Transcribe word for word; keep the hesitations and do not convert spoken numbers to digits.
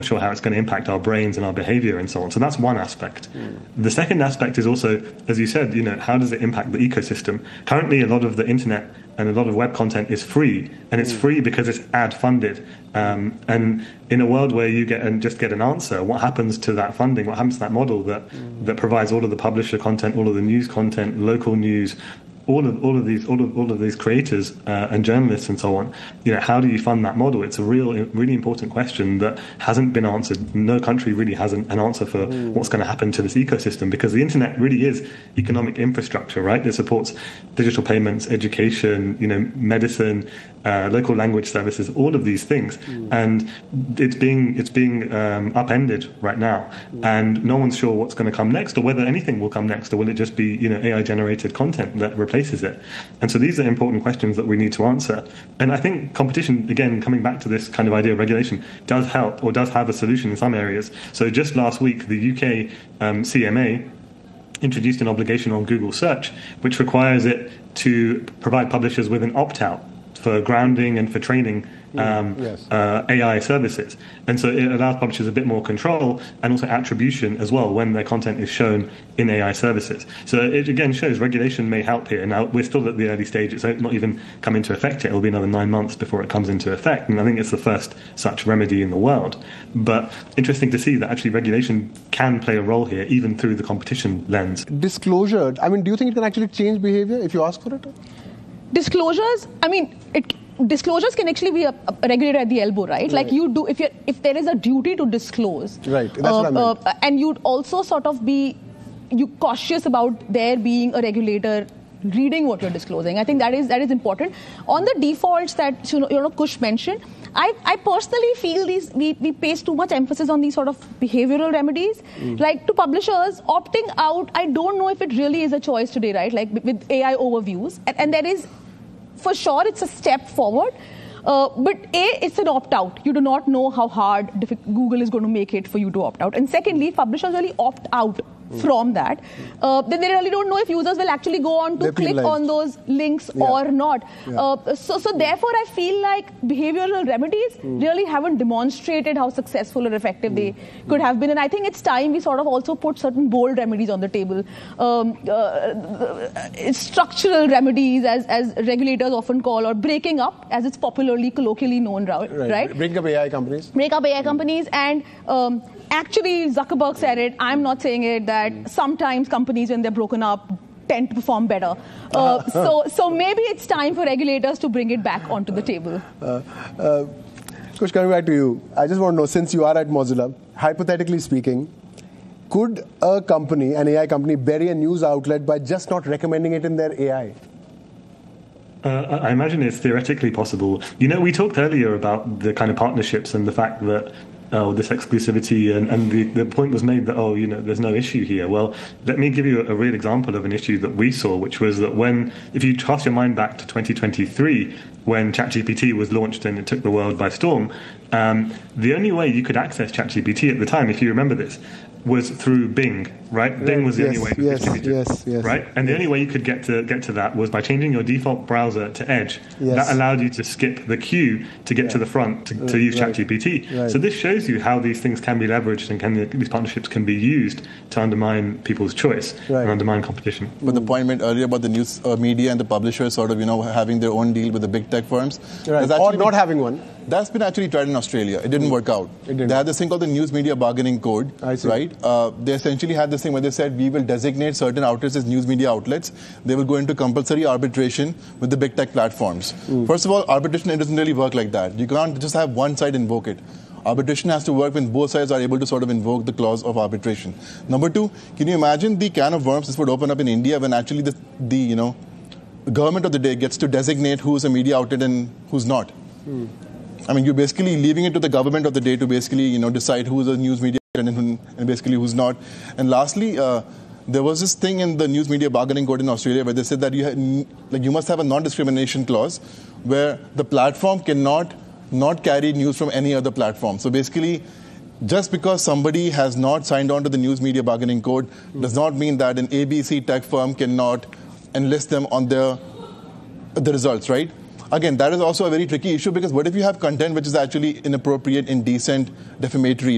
sure how it's going to impact our brains and our behavior and so on. So that's one aspect. Mm. The second aspect is also, as you said, you know, how does it impact the ecosystem? Currently, a lot of the internet and a lot of web content is free, and it's mm. free because it's ad funded. Um, and in a world where you get and just get an answer, what happens to that funding? What happens to that model that mm. that provides all of the publisher content, all of the news content, local news? All of all of these all of all of these creators uh, and journalists and so on, you know, how do you fund that model? It's a real, really important question that hasn't been answered. No country really has an, an answer for mm. what's going to happen to this ecosystem, because the internet really is economic infrastructure, right? It supports digital payments, education, you know, medicine, uh, local language services, all of these things, mm. and it's being it's being um, upended right now, mm. and no one's sure what's going to come next, or whether anything will come next, or will it just be, you know, A I generated content that replaces it? And so these are important questions that we need to answer. And I think competition, again, coming back to this kind of idea of regulation, does help, or does have a solution in some areas. So just last week, the U K um, C M A introduced an obligation on Google Search, which requires it to provide publishers with an opt-out for grounding and for training um, yes. uh, A I services. And so it allows publishers a bit more control and also attribution as well when their content is shown in A I services. So it again shows regulation may help here. Now, we're still at the early stages, so it's not even come into effect yet. It'll be another nine months before it comes into effect. And I think it's the first such remedy in the world. But interesting to see that actually regulation can play a role here, even through the competition lens. Disclosure, I mean, do you think it can actually change behavior if you ask for it? Disclosures, I mean, it, disclosures can actually be a, a regulator at the elbow, right? right? Like you do, if you if there is a duty to disclose, right? That's uh, what I meant. Uh, and you'd also sort of be you cautious about there being a regulator reading what you're disclosing. I think that is that is important. On the defaults that you know, you know Kush mentioned, I, I personally feel these we, we place too much emphasis on these sort of behavioral remedies. Mm. Like to publishers, opting out, I don't know if it really is a choice today, right? Like with A I overviews, and, and there is, for sure, it's a step forward. Uh, but A, it's an opt-out. You do not know how hard Google is going to make it for you to opt out. And secondly, if publishers really opt out mm. from that, uh, then they really don't know if users will actually go on to they click on those links yeah. or not. Yeah. Uh, so, so therefore, I feel like behavioral remedies mm. really haven't demonstrated how successful or effective mm. they could have been. And I think it's time we sort of also put certain bold remedies on the table. Um, uh, structural remedies, as, as regulators often call, or breaking up, as it's popular colloquially known, right? right? Break up A I companies. Break up A I companies. And um, actually, Zuckerberg said it. I'm not saying it, that mm. sometimes companies, when they're broken up, tend to perform better. Uh, so, so maybe it's time for regulators to bring it back onto the table. Uh, uh, Kush, coming back to you, I just want to know, since you are at Mozilla, hypothetically speaking, could a company, an A I company, bury a news outlet by just not recommending it in their A I? Uh, I imagine it's theoretically possible. You know, we talked earlier about the kind of partnerships and the fact that oh, this exclusivity, and, and the, the point was made that, oh, you know, there's no issue here. Well, let me give you a, a real example of an issue that we saw, which was that when, if you cast your mind back to twenty twenty-three, when ChatGPT was launched and it took the world by storm, um, the only way you could access ChatGPT at the time, if you remember this, was through Bing, right? right. Bing was the yes, only way to yes, distribute it, yes, yes, right? And the only way you could get to get to that was by changing your default browser to Edge. Yes. That allowed you to skip the queue to get yeah. to the front to, to use right. ChatGPT. Right. So this shows you how these things can be leveraged and can these partnerships can be used to undermine people's choice right. and undermine competition. But the point made earlier about the news uh, media and the publishers sort of, you know, having their own deal with the big tech firms. Right. Or not been, having one. That's been actually tried in Australia. It didn't mm. work out. It didn't. They had this thing called the News Media Bargaining Code, I see. right? Uh, they essentially had this thing where they said, we will designate certain outlets as news media outlets. They will go into compulsory arbitration with the big tech platforms. Mm. First of all, arbitration, it doesn't really work like that. You can't just have one side invoke it. Arbitration has to work when both sides are able to sort of invoke the clause of arbitration. Number two, can you imagine the can of worms this would open up in India when actually the, the you know, government of the day gets to designate who's a media outlet and who's not? Mm. I mean, you're basically leaving it to the government of the day to basically, you know, decide who's a news media and, and basically who's not. And lastly, uh, there was this thing in the News Media Bargaining Code in Australia where they said that you had, like you must have a non-discrimination clause where the platform cannot not carry news from any other platform. So basically, just because somebody has not signed on to the News Media Bargaining Code mm. does not mean that an A B C tech firm cannot enlist them on their the results, right? Again, that is also a very tricky issue because what if you have content which is actually inappropriate, indecent, defamatory?